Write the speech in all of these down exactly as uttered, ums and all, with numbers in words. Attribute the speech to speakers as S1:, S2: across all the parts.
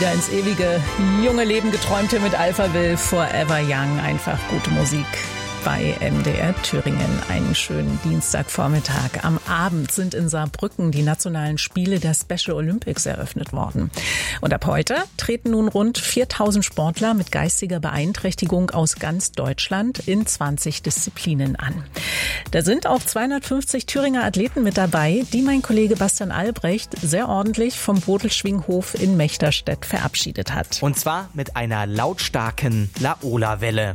S1: Ja, ins ewige junge Leben geträumt hier mit Alphaville, Forever Young. Einfach gute Musik bei M D R Thüringen. Einen schönen Dienstagvormittag. Am Abend sind in Saarbrücken die nationalen Spiele der Special Olympics eröffnet worden. Und ab heute treten nun rund viertausend Sportler mit geistiger Beeinträchtigung aus ganz Deutschland in zwanzig Disziplinen an. Da sind auch zweihundertfünfzig Thüringer Athleten mit dabei, die mein Kollege Bastian Albrecht sehr ordentlich vom Bodelschwinghof in Mechterstedt verabschiedet hat.
S2: Und zwar mit einer lautstarken Laola-Welle.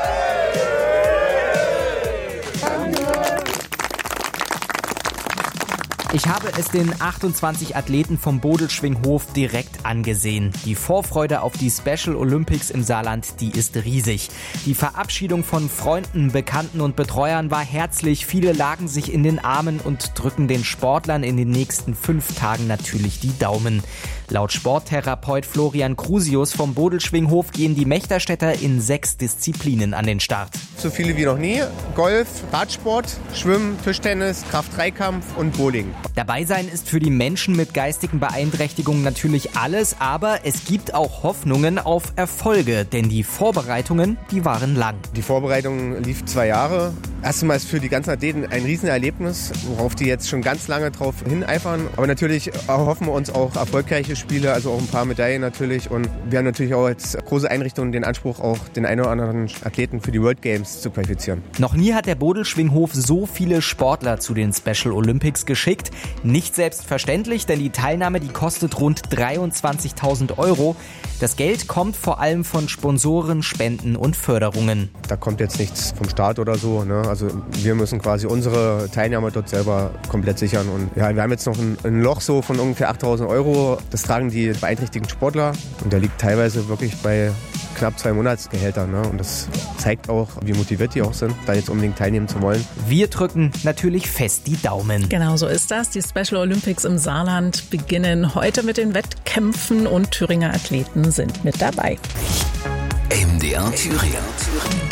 S2: Ich habe es den achtundzwanzig Athleten vom Bodelschwinghof direkt angesehen. Die Vorfreude auf die Special Olympics im Saarland, die ist riesig. Die Verabschiedung von Freunden, Bekannten und Betreuern war herzlich. Viele lagen sich in den Armen und drücken den Sportlern in den nächsten fünf Tagen natürlich die Daumen. Laut Sporttherapeut Florian Crusius vom Bodelschwinghof gehen die Mechterstädter in sechs Disziplinen an den Start.
S3: So viele wie noch nie. Golf, Radsport, Schwimmen, Tischtennis, Kraft-Dreikampf und Bowling.
S2: Dabei sein ist für die Menschen mit geistigen Beeinträchtigungen natürlich alles, aber es gibt auch Hoffnungen auf Erfolge, denn die Vorbereitungen, die waren lang.
S3: Die Vorbereitung lief zwei Jahre. Erstmal ist für die ganzen Athleten ein Riesenerlebnis, worauf die jetzt schon ganz lange drauf hineifern. Aber natürlich erhoffen wir uns auch erfolgreiche Spiele, also auch ein paar Medaillen natürlich. Und wir haben natürlich auch als große Einrichtung den Anspruch, auch den einen oder anderen Athleten für die World Games zu qualifizieren.
S2: Noch nie hat der Bodelschwinghof so viele Sportler zu den Special Olympics geschickt. Nicht selbstverständlich, denn die Teilnahme, die kostet rund dreiundzwanzigtausend Euro. Das Geld kommt vor allem von Sponsoren, Spenden und Förderungen.
S3: Da kommt jetzt nichts vom Staat oder so, ne? Also wir müssen quasi unsere Teilnahme dort selber komplett sichern. Und ja, wir haben jetzt noch ein, ein Loch so von ungefähr achttausend Euro. Das tragen die beeinträchtigten Sportler. Und der liegt teilweise wirklich bei knapp zwei Monatsgehältern. Ne? Und das zeigt auch, wie motiviert die auch sind, da jetzt unbedingt teilnehmen zu wollen.
S2: Wir drücken natürlich fest die Daumen.
S1: Genau so ist das. Die Special Olympics im Saarland beginnen heute mit den Wettkämpfen und Thüringer Athleten sind mit dabei.
S4: M D R Thüringen.